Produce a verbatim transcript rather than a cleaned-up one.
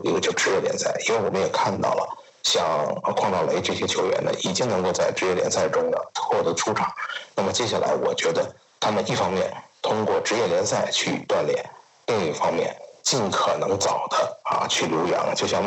一个就职业联赛，因为我们也看到了，像邝兆雷这些球员呢，已经能够在职业联赛中呢获得出场。那么接下来，我觉得他们一方面通过职业联赛去锻炼，另一方面尽可能早的啊去留洋，就像